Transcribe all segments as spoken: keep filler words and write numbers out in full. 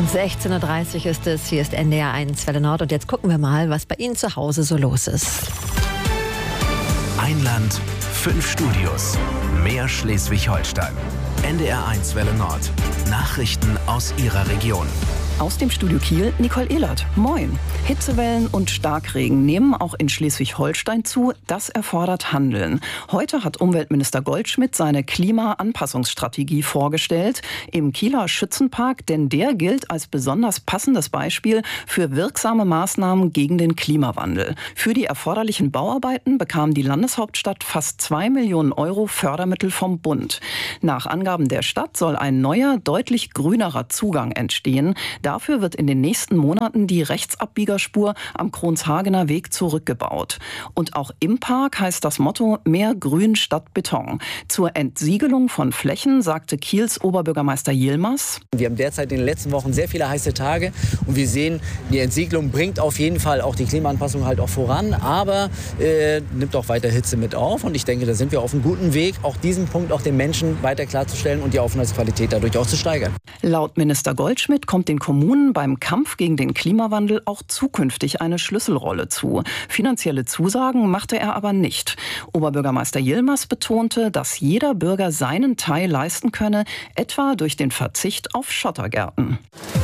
sechzehn Uhr dreißig ist es, hier ist N D R eins Welle Nord und jetzt gucken wir mal, was bei Ihnen zu Hause so los ist. Ein Land, fünf Studios, mehr Schleswig-Holstein. N D R eins Welle Nord. Nachrichten aus Ihrer Region. Aus dem Studio Kiel, Nicole Ehlert. Moin. Hitzewellen und Starkregen nehmen auch in Schleswig-Holstein zu. Das erfordert Handeln. Heute hat Umweltminister Goldschmidt seine Klimaanpassungsstrategie vorgestellt im Kieler Schützenpark, denn der gilt als besonders passendes Beispiel für wirksame Maßnahmen gegen den Klimawandel. Für die erforderlichen Bauarbeiten bekam die Landeshauptstadt fast zwei Millionen Euro Fördermittel vom Bund. Nach Angaben der Stadt soll ein neuer, deutlich grünerer Zugang entstehen. Dafür wird in den nächsten Monaten die Rechtsabbiegerspur am Kronshagener Weg zurückgebaut. Und auch im Park heißt das Motto mehr Grün statt Beton. Zur Entsiegelung von Flächen sagte Kiels Oberbürgermeister Yilmaz: Wir haben derzeit in den letzten Wochen sehr viele heiße Tage und wir sehen, die Entsiegelung bringt auf jeden Fall auch die Klimaanpassung halt auch voran, aber äh, nimmt auch weiter Hitze mit auf. Und ich denke, da sind wir auf einem guten Weg, auch diesen Punkt auch den Menschen weiter klarzustellen und die Aufenthaltsqualität dadurch auch zu steigern. Laut Minister Goldschmidt kommt den Kommunen beim Kampf gegen den Klimawandel auch zukünftig eine Schlüsselrolle zu. Finanzielle Zusagen machte er aber nicht. Oberbürgermeister Yilmaz betonte, dass jeder Bürger seinen Teil leisten könne, etwa durch den Verzicht auf Schottergärten.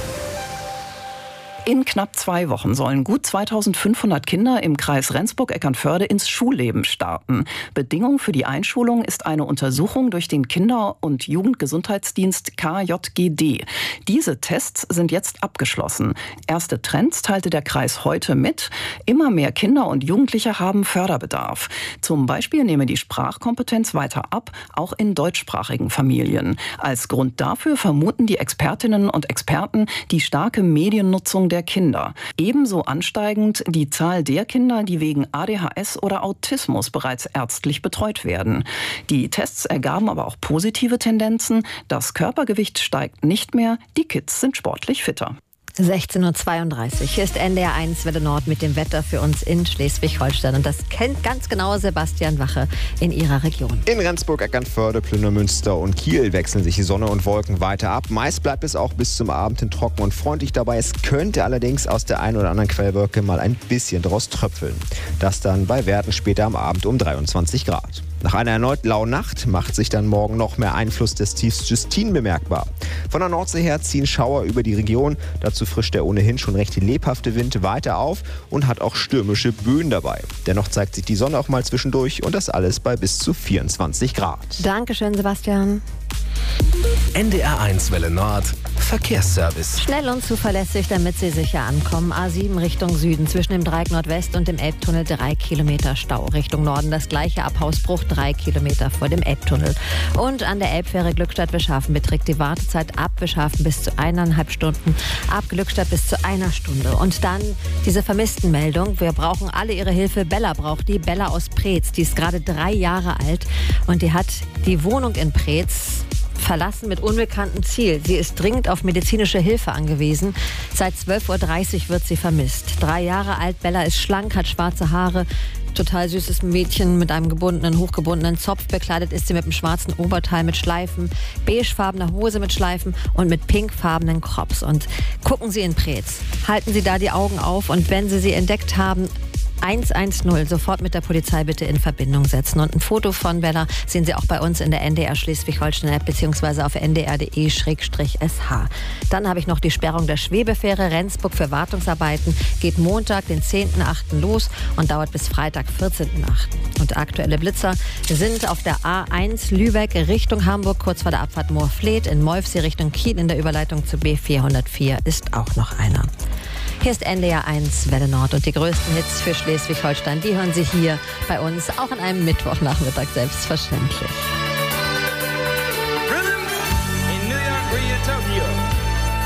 In knapp zwei Wochen sollen gut zweitausendfünfhundert Kinder im Kreis Rendsburg-Eckernförde ins Schulleben starten. Bedingung für die Einschulung ist eine Untersuchung durch den Kinder- und Jugendgesundheitsdienst K J G D. Diese Tests sind jetzt abgeschlossen. Erste Trends teilte der Kreis heute mit. Immer mehr Kinder und Jugendliche haben Förderbedarf. Zum Beispiel nehme die Sprachkompetenz weiter ab, auch in deutschsprachigen Familien. Als Grund dafür vermuten die Expertinnen und Experten die starke Mediennutzung der Kinder. Ebenso ansteigend die Zahl der Kinder, die wegen A D H S oder Autismus bereits ärztlich betreut werden. Die Tests ergaben aber auch positive Tendenzen. Das Körpergewicht steigt nicht mehr, die Kids sind sportlich fitter. sechzehn Uhr zweiunddreißig. Hier ist N D R eins Welle Nord mit dem Wetter für uns in Schleswig-Holstein. Und das kennt ganz genau Sebastian Wache in ihrer Region. In Rendsburg, Eckernförde, Plünemünster und Kiel wechseln sich die Sonne und Wolken weiter ab. Meist bleibt es auch bis zum Abend hin trocken und freundlich dabei. Es könnte allerdings aus der einen oder anderen Quellwolke mal ein bisschen draus tröpfeln. Das dann bei Werten später am Abend um dreiundzwanzig Grad. Nach einer erneut lauen Nacht macht sich dann morgen noch mehr Einfluss des Tiefs Justine bemerkbar. Von der Nordsee her ziehen Schauer über die Region. Dazu frischt der ohnehin schon recht lebhafte Wind weiter auf und hat auch stürmische Böen dabei. Dennoch zeigt sich die Sonne auch mal zwischendurch und das alles bei bis zu vierundzwanzig Grad. Dankeschön, Sebastian. N D R eins Welle Nord. Verkehrsservice. Schnell und zuverlässig, damit Sie sicher ankommen. A sieben Richtung Süden, zwischen dem Dreieck Nordwest und dem Elbtunnel drei Kilometer Stau. Richtung Norden das gleiche ab Hausbruch, drei Kilometer vor dem Elbtunnel. Und an der Elbfähre Glückstadt-Wischhafen beträgt die Wartezeit ab Wischhafen bis zu eineinhalb Stunden, ab Glückstadt bis zu einer Stunde. Und dann diese Vermisstenmeldung. Wir brauchen alle Ihre Hilfe. Bella braucht die. Bella aus Preetz. Die ist gerade drei Jahre alt und die hat die Wohnung in Preetz verlassen mit unbekanntem Ziel. Sie ist dringend auf medizinische Hilfe angewiesen. Seit zwölf Uhr dreißig wird sie vermisst. Drei Jahre alt, Bella ist schlank, hat schwarze Haare. Total süßes Mädchen mit einem gebundenen, hochgebundenen Zopf. Bekleidet ist sie mit einem schwarzen Oberteil mit Schleifen, beigefarbener Hose mit Schleifen und mit pinkfarbenen Crops. Und gucken Sie in Preetz. Halten Sie da die Augen auf und wenn Sie sie entdeckt haben, eins eins null, sofort mit der Polizei bitte in Verbindung setzen. Und ein Foto von Bella sehen Sie auch bei uns in der N D R Schleswig-Holstein-App beziehungsweise auf n d r punkt d e slash s h. Dann habe ich noch die Sperrung der Schwebefähre Rendsburg für Wartungsarbeiten. Geht Montag, den zehnten achten los und dauert bis Freitag, vierzehnten achten Und aktuelle Blitzer sind auf der A eins Lübeck Richtung Hamburg, kurz vor der Abfahrt Moorfleet. In Molfsee Richtung Kiel in der Überleitung zu B vierhundertvier ist auch noch einer. Hier ist N D R eins Welle Nord und die größten Hits für Schleswig-Holstein, die hören Sie hier bei uns, auch an einem Mittwochnachmittag selbstverständlich.